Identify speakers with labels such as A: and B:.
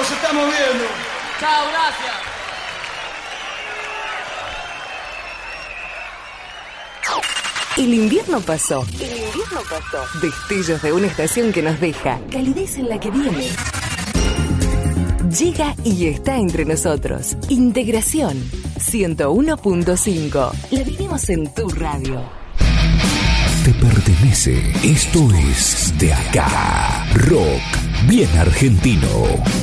A: nos estamos viendo.
B: Chao, gracias.
C: El invierno pasó. Destellos de una estación que nos deja calidez en la que viene. Llega y está entre nosotros. Integración 101.5. La vivimos en tu radio.
D: Te pertenece. Esto es de acá. Rock bien argentino.